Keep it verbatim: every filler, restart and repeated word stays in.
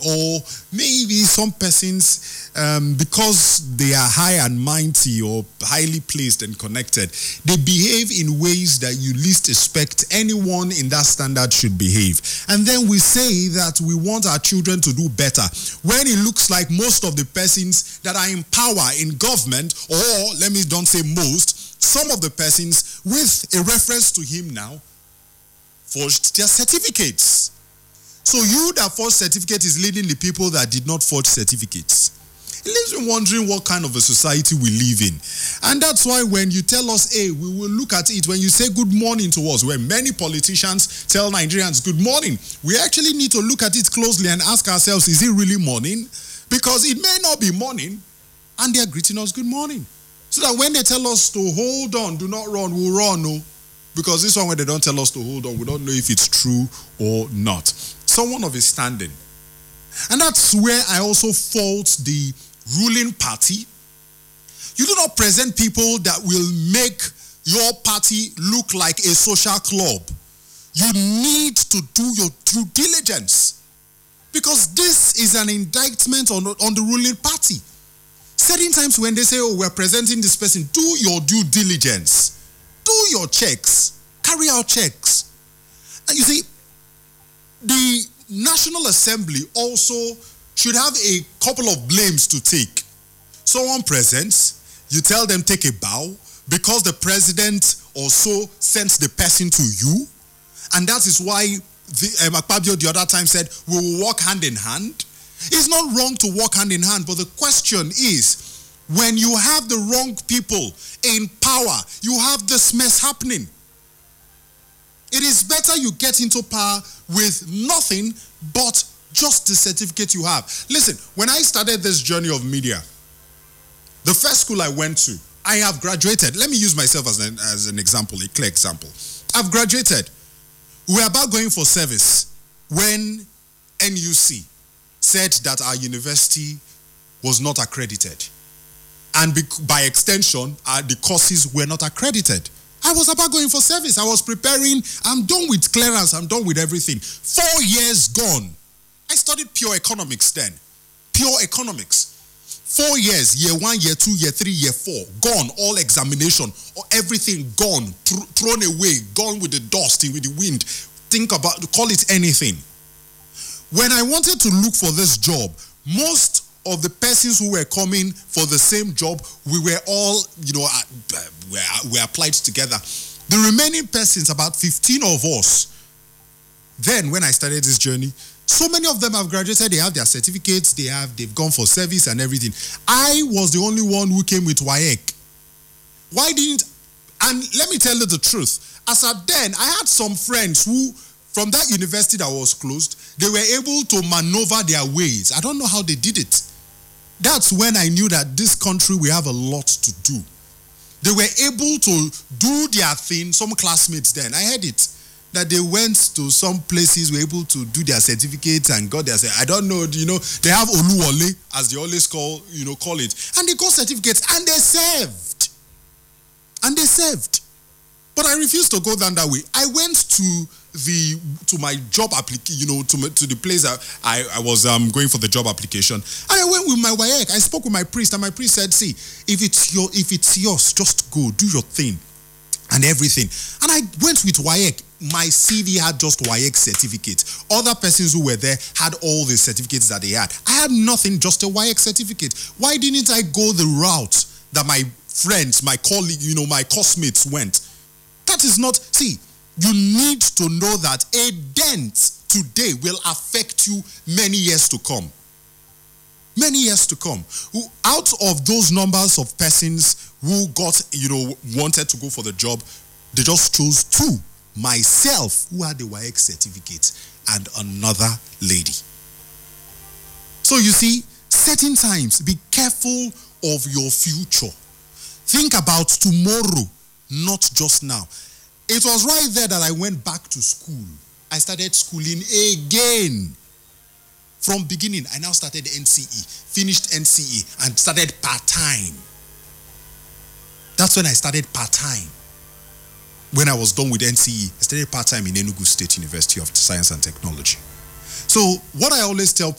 or maybe some persons, um, because they are high and mighty or highly placed and connected, they behave in ways that you least expect anyone in that standard should behave. And then we say that we want our children to do better, when it looks like most of the persons that are in power in government, or let me don't say most, some of the persons with a reference to him now, forged their certificates. So you that forged certificate is leading the people that did not forge certificates. It leaves me wondering what kind of a society we live in. And that's why when you tell us, hey, we will look at it, when you say good morning to us, when many politicians tell Nigerians good morning, we actually need to look at it closely and ask ourselves, is it really morning? Because it may not be morning, and they are greeting us good morning. So that when they tell us to hold on, do not run, we'll run, no. Because this one, when they don't tell us to hold on, we don't know if it's true or not. Someone of his standing. And that's where I also fault the ruling party. You do not present people that will make your party look like a social club. You need to do your due diligence. Because this is an indictment on, on the ruling party. Certain times when they say, oh, we're presenting this person, do your due diligence. Do your checks. Carry out checks. And you see, the National Assembly also should have a couple of blames to take. Someone presents, you tell them take a bow because the president also sends the person to you. And that is why the, um, Akpabio the other time said, we will walk hand in hand. It's not wrong to walk hand in hand, but the question is, when you have the wrong people in power, you have this mess happening. It is better you get into power with nothing but just the certificate you have. Listen, when I started this journey of media, the first school I went to, I have graduated. Let me use myself as an, as an example, a clear example. I've graduated. We were about going for service when N U C said that our university was not accredited. And by extension, uh, the courses were not accredited. I was about going for service. I was preparing. I'm done with clearance. I'm done with everything. Four years gone. I studied pure economics then. Pure economics. Four years, year one, year two, year three, year four. Gone. All examination. Everything gone. Th- thrown away. Gone with the dust, with the wind. Think about, call it anything. When I wanted to look for this job, most of the persons who were coming for the same job, we were all, you know, uh, we were applied together. The remaining persons, about fifteen of us, then when I started this journey, so many of them have graduated, they have their certificates, they have, they've gone for service and everything. I was the only one who came with W A E C. Why didn't, and let me tell you the truth, as at then, I had some friends who, from that university that was closed, they were able to maneuver their ways. I don't know how they did it. That's when I knew that this country, we have a lot to do. They were able to do their thing. Some classmates then, I heard it, that they went to some places, were able to do their certificates and got their, I don't know, you know, they have Oluwole, as they always call, you know, call it. And they got certificates and they served. And they served. But I refused to go down that way. I went to the to my job application, you know, to my, to the place I, I, I was um, going for the job application. And I went with my W A E C. I spoke with my priest, and my priest said, see, if it's your if it's yours, just go, do your thing and everything. And I went with W A E C. My C V had just W A E C certificate. Other persons who were there had all the certificates that they had. I had nothing, just a W A E C certificate. Why didn't I go the route that my friends, my colleagues, you know, my classmates went? That is not, see, you need to know that a dent today will affect you many years to come. Many years to come. Who, out of those numbers of persons who got, you know, wanted to go for the job, they just chose two. Myself, who had the W A E C certificate, and another lady. So you see, certain times, be careful of your future. Think about tomorrow, not just now. It was right there that I went back to school. I started schooling again. From beginning, I now started N C E, finished N C E, and started part-time. That's when I started part-time. When I was done with N C E, I started part-time in Enugu State University of Science and Technology. So what I always tell